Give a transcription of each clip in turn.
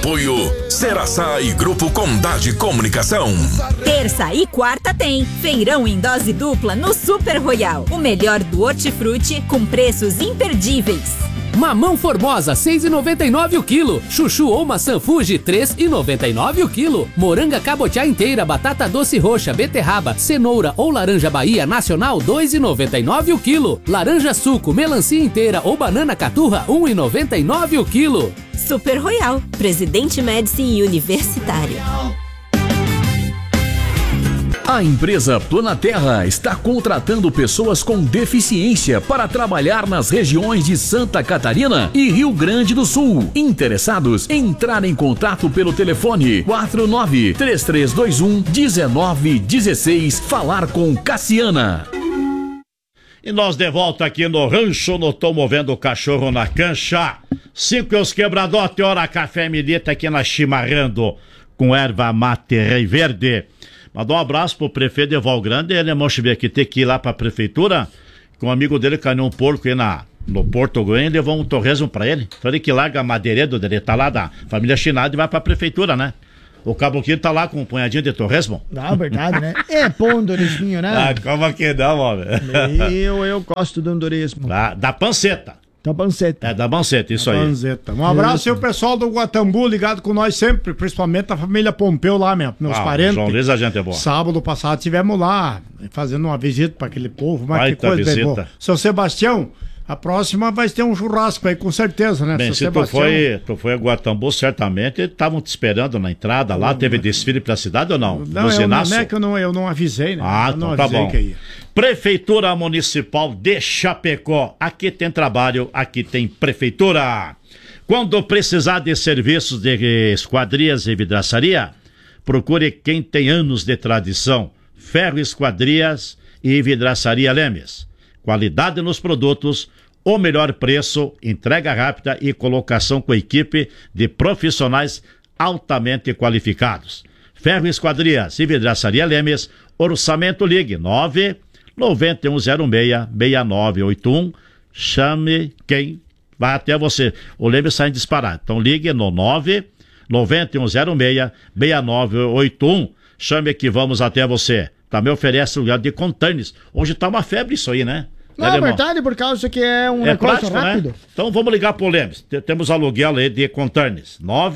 Apoio Ceraçá e Grupo Condade Comunicação. Terça e quarta tem feirão em dose dupla no Super Royal. O melhor do hortifruti com preços imperdíveis. Mamão Formosa, 6,99 o quilo. Chuchu ou maçã Fuji, 3,99 o quilo. Moranga cabotiá inteira, batata doce roxa, beterraba, cenoura ou laranja Bahia Nacional, 2,99 o quilo. Laranja suco, melancia inteira ou banana caturra, 1,99 o quilo. Super Royal, Presidente Médici e Universitário. A empresa Planaterra está contratando pessoas com deficiência para trabalhar nas regiões de Santa Catarina e Rio Grande do Sul. Interessados? Entrar em contato pelo telefone 49-3321-1916. Falar com Cassiana. E nós de volta aqui no Rancho, no Tô Movendo o Cachorro na Cancha. 5 os quebradote, hora café milita aqui na Chimarrando, com erva mate rei verde. Mandar um abraço pro prefeito de Val Grande, ele veio aqui ter que ir lá pra prefeitura, que um amigo dele caiu um porco aí no Porto Grande, levou um torresmo pra ele. Falei que larga a madeiredo dele, tá lá da família Chinada e vai pra prefeitura, né? O caboclo tá lá com um punhadinho de torresmo. Não, verdade, né? É bom dorisminho, né? Ah, como que não, homem? Eu gosto de um dorismo. Da panceta. Da panceta. É, da panceta, isso aí. Panceta. Um abraço aí o pessoal do Guatambu ligado com nós sempre, principalmente a família Pompeu lá, meus parentes. João Luiz, a gente é bom. Sábado passado tivemos lá, fazendo uma visita para aquele povo, mas que coisa bem boa. Seu Sebastião, a próxima vai ter um churrasco aí, com certeza, né? Bem, se tu foi a Guatambu, certamente estavam te esperando na entrada lá, teve desfile pra cidade ou não? Não, é que eu não avisei, né? Ah, então tá bom. Prefeitura Municipal de Chapecó, aqui tem trabalho, aqui tem prefeitura. Quando precisar de serviços de esquadrias e vidraçaria, procure quem tem anos de tradição. Ferro Esquadrias e Vidraçaria Lemes. Qualidade nos produtos, o melhor preço, entrega rápida e colocação com equipe de profissionais altamente qualificados. Ferro Esquadrias e Vidraçaria Lemes, orçamento ligue 99106-6981. Chame quem vai até você. O Lemes sai disparado. Então ligue no 99106-6981. Chame que vamos até você. Também oferece lugar de containers. Hoje tá uma febre isso aí, né? Não, é verdade, por causa que é um negócio prático, rápido. Né? Então vamos ligar pro Lemes. Temos aluguel aí de containers.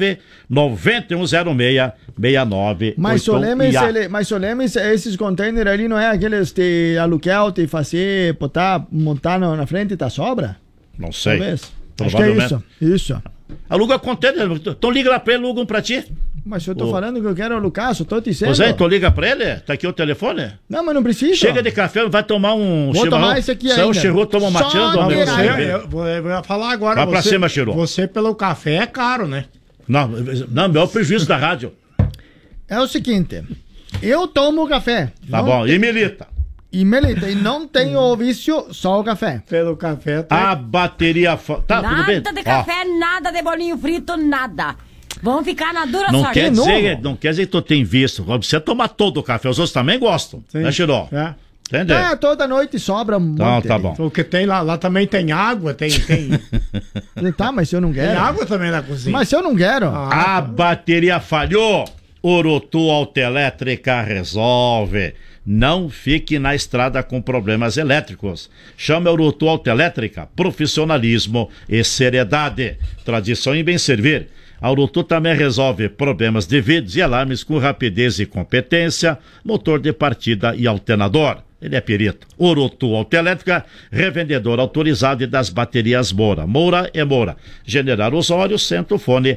99106-6981. Mas o Lemes, esses containers ali não é aqueles de aluguel, de fazer, botar, montar na frente da sobra? Não sei. Talvez. Acho que é isso. Aluga container. Então liga lá pra ele, aluga um pra ti. Mas eu tô falando que eu quero alugar, só tô dizendo. Pois é, então liga pra ele, tá aqui o telefone. Não, mas não precisa. Chega de café, vai tomar um Vou tomar esse aqui ainda. O Chirô toma mateando. Eu vou falar agora. Vai pra cima, Chirô. Você pelo café é caro, né? Não, é o prejuízo da rádio. É o seguinte, eu tomo café. Tá bom, e milita. E não tenho o vício, só o café. Pelo café. A bateria... Tá, nada tudo bem? De café, nada de bolinho frito, nada. Vamos ficar na dura não sorte. Não quer dizer que tu tem visto. Você toma todo o café, os outros também gostam. Sim. Né, Chiró? É. Entendeu? Toda noite sobra um monte. Tá bom. Porque tem lá também tem água, tem... Tá, mas se eu não quero. Tem água também na cozinha. Mas se eu não quero. A bateria falhou. Orotu Autoelétrica resolve. Não fique na estrada com problemas elétricos. Chame a Orotu Autoelétrica. Profissionalismo e seriedade. Tradição em bem servir. A Orotu também resolve problemas de vidros e alarmes com rapidez e competência, motor de partida e alternador. Ele é perito. Orotu Autoelétrica, revendedor autorizado das baterias Moura. Moura é Moura. General Osório, centro fone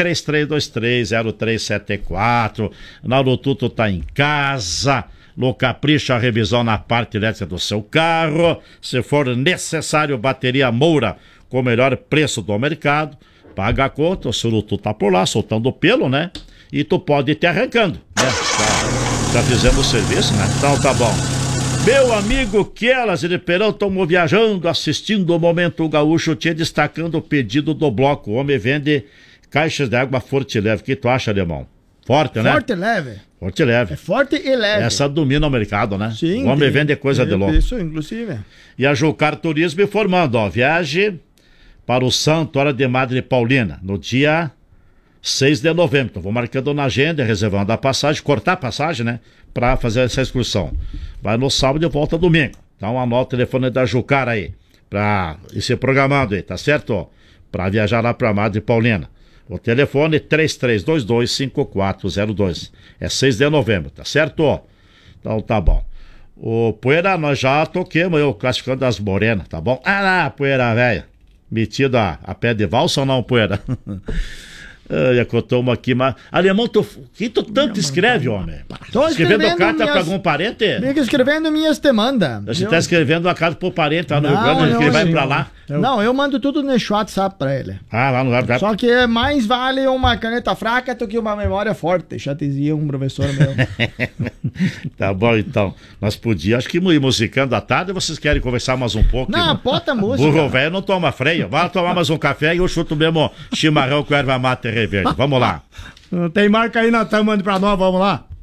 33230374. Na Orotu tu tá em casa, no capricho a revisão na parte elétrica do seu carro. Se for necessário, bateria Moura com o melhor preço do mercado. Paga a conta, o Surutu tá por lá, soltando o pelo, né? E tu pode ir te arrancando, né? Já fizemos o serviço, né? Então tá bom. Meu amigo Quelas e de Perão estamos viajando, assistindo o Momento Gaúcho, te destacando o pedido do bloco. O homem vende caixas de água forte e leve. O que tu acha, alemão? Forte, né? Forte e leve. Forte e leve. É forte e leve. Essa domina o mercado, né? Sim. O homem vende coisa de louco. Isso, inclusive. E a Jucar Turismo informando, ó, viagem para o Santo Hora de Madre Paulina, no dia 6 de novembro. Então, vou marcando na agenda, reservando a passagem, cortar a passagem, né? Pra fazer essa excursão. Vai no sábado e volta domingo. Então, anota o telefone da Jucara aí, pra ir se programando aí, tá certo? Pra viajar lá pra Madre Paulina. O telefone é 3322-5402. É 6 de novembro, tá certo? Então, tá bom. O Poeira, nós já toquemos eu classificando as morenas, tá bom? Ah lá, Poeira, velho. Metido a pé de valsa ou não, Poeira? Eu contou uma aqui, mas... Alemão, que tu tanto escreve, homem? Tô escrevendo carta pra algum parente? Fico escrevendo minhas demandas. Você tá escrevendo uma carta pro parente lá no Rio Grande, que ele vai pra lá? Não, eu mando tudo no WhatsApp pra ele. Ah, lá no WhatsApp. Só que mais vale uma caneta fraca do que uma memória forte, já dizia um professor meu. Tá bom, então. Nós podíamos, acho que ir musicando à tarde, ou vocês querem conversar mais um pouco? Não, bota música. Burro velho não toma freio. Vai tomar mais um café e eu chuto mesmo chimarrão com erva mate reverde. Vamos lá. Tem marca aí, Natan, manda pra nós, vamos lá.